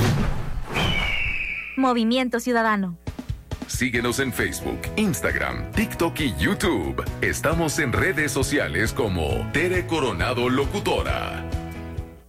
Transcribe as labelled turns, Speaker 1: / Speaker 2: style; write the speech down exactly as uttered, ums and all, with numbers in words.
Speaker 1: Movimiento Ciudadano.
Speaker 2: Síguenos en Facebook, Instagram, TikTok y YouTube. Estamos en redes sociales como Tere Coronado Locutora.